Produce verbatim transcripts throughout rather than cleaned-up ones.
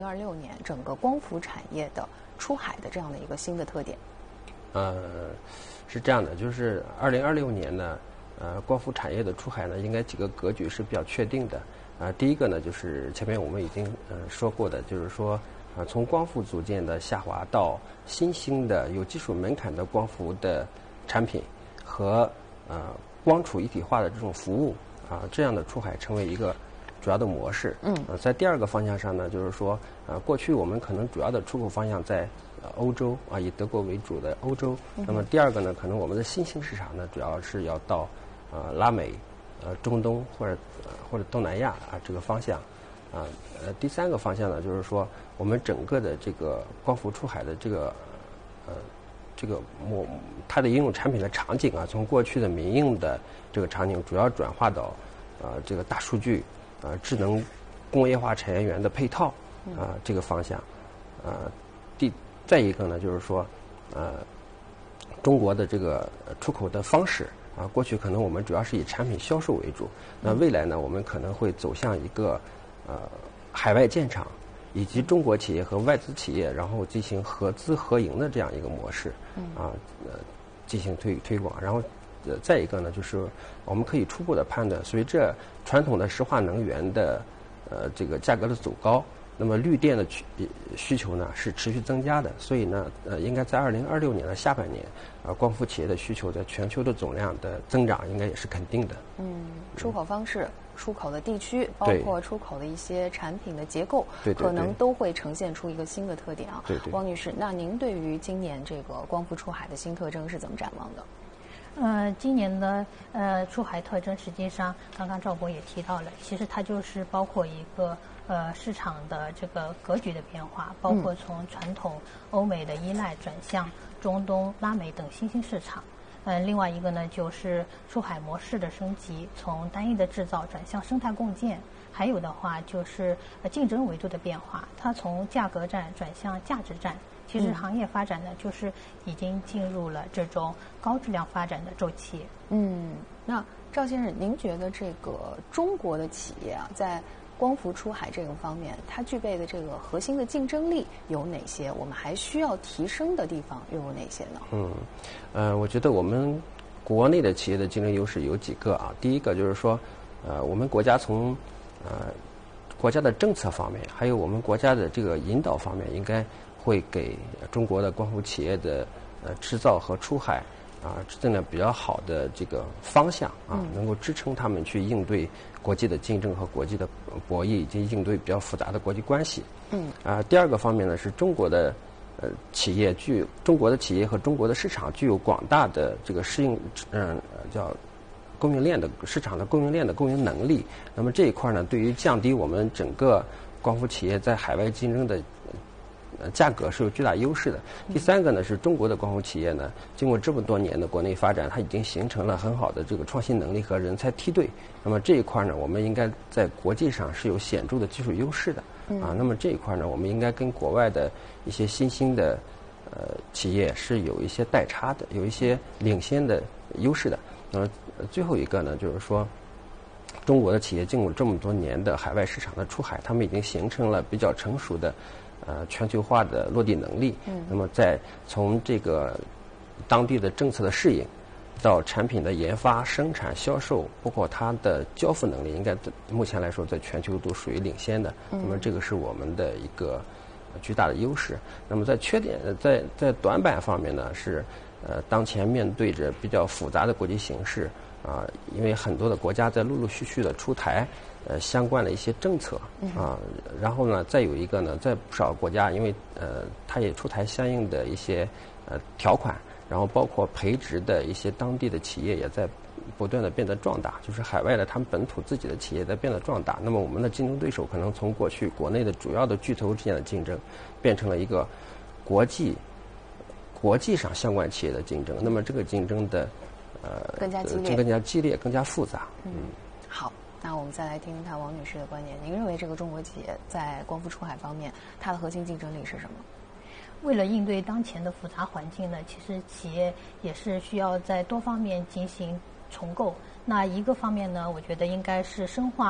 二六年整个光伏产业的出海的这样的一个新的特点？ 呃，是这样的，就是二零二六年呢，呃，光伏产业的出海呢，应该几个格局是比较确定的。啊、呃，第一个呢，就是前面我们已经呃说过的，就是说啊、呃，从光伏组件的下滑到新兴的有技术门槛的光伏的产品和呃光储一体化的这种服务啊、呃，这样的出海成为一个主要的模式。 嗯， 呃，在第二个方向上呢，就是说，呃，过去我们可能主要的出口方向在呃欧洲啊，以德国为主的欧洲。 嗯、 那么第二个呢，可能我们的新兴市场呢，主要是要到呃拉美、呃中东或者、呃、或者东南亚啊这个方向。啊，呃，第三个方向呢，就是说我们整个的这个光伏出海的这个呃这个模它的应用产品的场景啊，从过去的民用的这个场景，主要转化到呃这个大数据。呃，智能工业化产业园的配套啊、呃，这个方向，呃，第再一个呢，就是说，呃，中国的这个出口的方式啊，过去可能我们主要是以产品销售为主，那未来呢，我们可能会走向一个呃海外建厂，以及中国企业和外资企业，然后进行合资合营的这样一个模式啊，呃，进行推推广，然后。呃，再一个呢，就是我们可以初步的判断，随着传统的石化能源的呃这个价格的走高，那么绿电的需需求呢是持续增加的，所以呢，呃，应该在二零二六年的下半年，啊、呃，光伏企业的需求在全球的总量的增长应该也是肯定的。 嗯，出口方式、出口的地区，包括出口的一些产品的结构， 对对对可能都会呈现出一个新的特点啊。 对对。 汪女士，那您对于今年这个光伏出海的新特征是怎么展望的？ 呃，今年的呃出海特征，实际上刚刚赵博也提到了，其实它就是包括一个呃市场的这个格局的变化，包括从传统欧美的依赖转向中东、拉美等新兴市场。嗯、呃，另外一个呢就是出海模式的升级，从单一的制造转向生态共建。还有的话就是呃竞争维度的变化，它从价格战转向价值战。其实行业发展呢，就是已经进入了这种高质量发展的周期。 嗯，那赵先生，您觉得这个中国的企业啊，在光伏出海这个方面，它具备的这个核心的竞争力有哪些？我们还需要提升的地方又有哪些呢？ 嗯，呃，我觉得我们国内的企业的竞争优势有几个啊。第一个就是说，呃，我们国家从呃国家的政策方面，还有我们国家的这个引导方面，应该会给中国的光伏企业的呃制造和出海啊制定了比较好的这个方向啊， 嗯、 能够支撑他们去应对国际的竞争和国际的博弈，以及应对比较复杂的国际关系。 嗯啊，第二个方面呢，是中国的呃企业具中国的企业和中国的市场具有广大的这个适应嗯、呃、叫供应链的市场的供应链的供应能力。那么这一块呢，对于降低我们整个光伏企业在海外竞争的呃，价格是有巨大优势的。第三个呢，是中国的光伏企业呢，经过这么多年的国内发展，它已经形成了很好的这个创新能力和人才梯队。那么这一块呢，我们应该在国际上是有显著的技术优势的。啊，那么这一块呢，我们应该跟国外的一些新兴的呃企业是有一些代差的，有一些领先的优势的。那么最后一个呢，就是说，中国的企业经过这么多年的海外市场的出海，他们已经形成了比较成熟的。呃，全球化的落地能力。嗯。那么，在从这个当地的政策的适应，到产品的研发、生产、销售，包括它的交付能力，应该目前来说在全球都属于领先的。嗯。那么，这个是我们的一个巨大的优势。那么，在缺点，在在短板方面呢，是呃，当前面对着比较复杂的国际形势啊、呃，因为很多的国家在陆陆续续的出台。呃，相关的一些政策啊，然后呢，再有一个呢，在不少国家，因为呃，它也出台相应的一些呃条款，然后包括培植的一些当地的企业也在不断的变得壮大，就是海外的他们本土自己的企业在变得壮大。那么我们的竞争对手可能从过去国内的主要的巨头之间的竞争，变成了一个国际国际上相关企业的竞争。那么这个竞争的呃更加激烈， 更加激烈，更加复杂。 嗯，好。那我们再来听听看王女士的观点。您认为这个中国企业在光伏出海方面，它的核心竞争力是什么？ 为了应对当前的复杂环境呢，其实企业也是需要在多方面进行重构。那一个方面呢，我觉得应该是深化本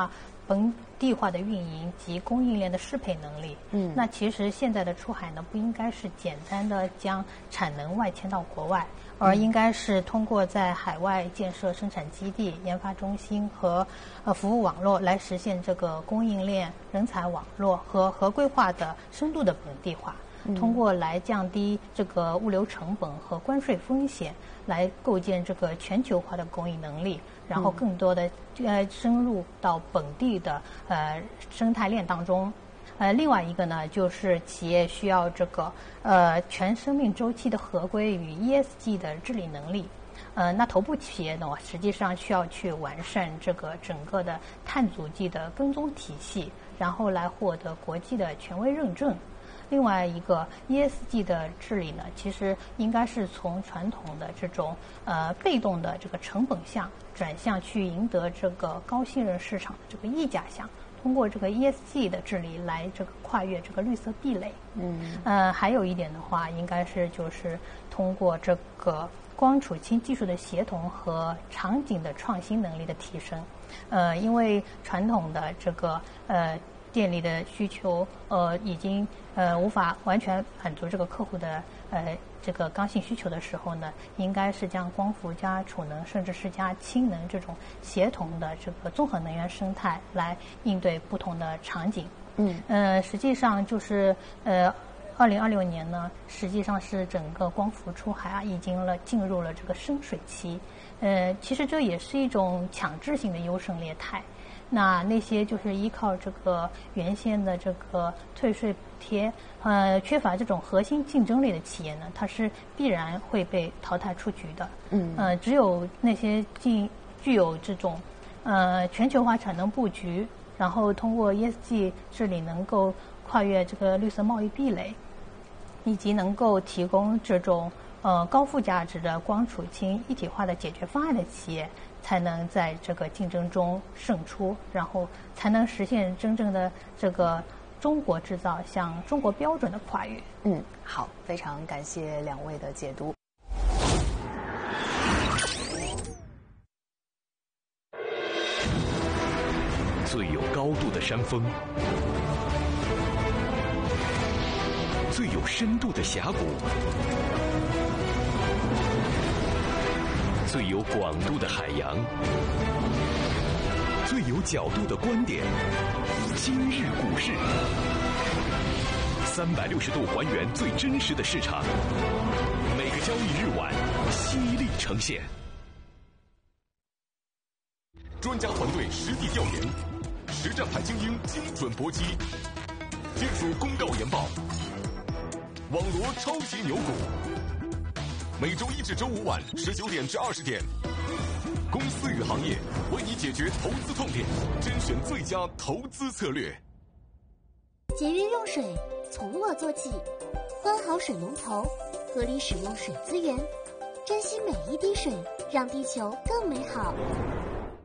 本地化的运营及供应链的适配能力。 嗯， 那其实现在的出海呢，不应该是简单的将产能外迁到国外，而应该是通过在海外建设生产基地、研发中心和呃服务网络来实现这个供应链、人才网络和合规化的深度的本地化。通过来降低这个物流成本和关税风险，来构建这个全球化的供应能力，然后更多的呃深入到本地的呃生态链当中。呃，另外一个呢，就是企业需要这个呃全生命周期的合规与 E S G 的治理能力。呃，那头部企业呢，实际上需要去完善这个整个的碳足迹的跟踪体系，然后来获得国际的权威认证。另外一个 E S G 的治理呢，其实应该是从传统的这种呃被动的这个成本项，转向去赢得这个高信任市场的这个溢价项。通过这个 E S G 的治理来这个跨越这个绿色壁垒。 嗯， 呃，还有一点的话，应该是就是通过这个光储氢技术的协同和场景的创新能力的提升。呃，因为传统的这个呃电力的需求呃已经呃无法完全满足这个客户的呃这个刚性需求的时候呢，应该是将光伏加储能甚至是加氢能这种协同的这个综合能源生态来应对不同的场景。 嗯， 呃，实际上就是呃。二零二六年呢，实际上是整个光伏出海啊，已经了进入了这个深水期。呃，其实这也是一种强制性的优胜劣汰。那那些就是依靠这个原先的这个退税补贴，呃，缺乏这种核心竞争力的企业呢，它是必然会被淘汰出局的。 嗯， 呃，只有那些具具有这种呃全球化产能布局，然后通过 E S G 治理能够跨越这个绿色贸易壁垒，以及能够提供这种呃高附加值的光储氢一体化的解决方案的企业，才能在这个竞争中胜出，然后才能实现真正的这个中国制造向中国标准的跨越。 嗯，好，非常感谢两位的解读。 最有高度的山峰，最有深度的峡谷，最有广度的海洋，最有角度的观点。今日股市，三百六十度还原最真实的市场，每个交易日晚犀利呈现。专家团队实地调研，实战派精英精准搏击，技术公告研报，网罗超级牛股。每周一至周五晚十九点至二十点，公司与行业为你解决投资痛点，甄选最佳投资策略。 节约用水，从我做起，关好水龙头，合理使用水资源，珍惜每一滴水，让地球更美好。